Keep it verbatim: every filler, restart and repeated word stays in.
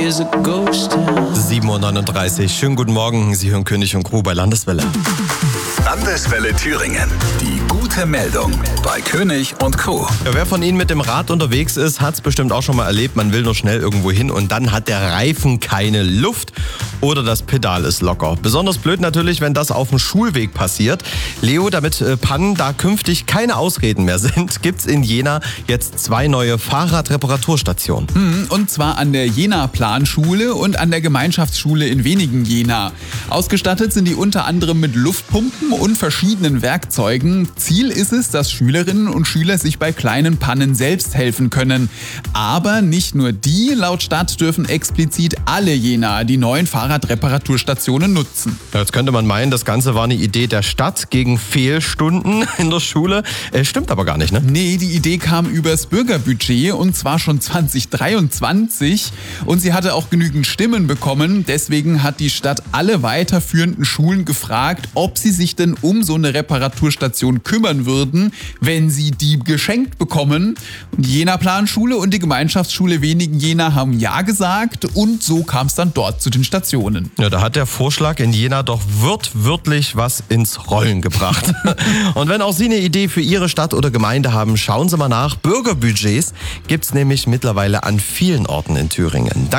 is a ghost town. sieben Uhr neununddreißig. Schönen guten Morgen. Sie hören König und Crew bei Landeswelle. Landeswelle Thüringen. Die gute Meldung bei König und Crew. Ja, wer von Ihnen mit dem Rad unterwegs ist, hat es bestimmt auch schon mal erlebt. Man will nur schnell irgendwo hin und dann hat der Reifen keine Luft oder das Pedal ist locker. Besonders blöd natürlich, wenn das auf dem Schulweg passiert. Leo, damit äh, Pannen da künftig keine Ausreden mehr sind, gibt's in Jena jetzt zwei neue Fahrradreparaturstationen. Hm, und zwar an der Jena-Planschule und an der Gemeinschaftsschule in Wenigen Jena. Ausgestattet sind die unter anderem mit Luftpumpen und verschiedenen Werkzeugen. Ziel ist es, dass Schülerinnen und Schüler sich bei kleinen Pannen selbst helfen können. Aber nicht nur die, laut Stadt dürfen explizit alle Jena die neuen Fahrradreparaturstationen nutzen. Ja, jetzt könnte man meinen, das Ganze war eine Idee der Stadt gegen Fehlstunden in der Schule. Äh, stimmt aber gar nicht, ne? Nee, die Idee kam übers Bürgerbudget und zwar schon zwanzig dreiundzwanzig und sie hatte auch genügend Stimmen bekommen. Deswegen hat die Stadt alle weiterführenden Schulen gefragt, ob sie sich denn um so eine Reparaturstation kümmern würden, wenn sie die geschenkt bekommen. Und die Jena Planschule und die Gemeinschaftsschule Wenigen Jena haben ja gesagt und so kam es dann dort zu den Stationen. Ja, da hat der Vorschlag in Jena doch wortwörtlich was ins Rollen gebracht. Und wenn auch Sie eine Idee für Ihre Stadt oder Gemeinde haben, schauen Sie mal nach. Bürgerbudgets gibt's nämlich mittlerweile an vielen Orten in Thüringen.